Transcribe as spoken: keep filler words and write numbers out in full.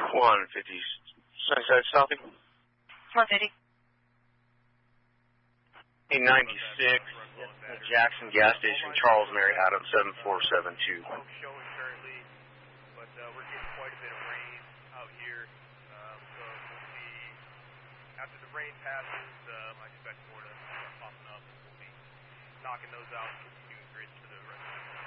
one fifty, Sunnyside stopping. one fifty. A ninety-six, Jackson gas station, Charles Mary Adams, seven four seven two. Showing currently, but uh, we're getting quite a bit of rain out here. Um, so we'll see, after the rain passes, um, I expect more to start popping up, and we'll be knocking those out and continuing grids for the rest of the day.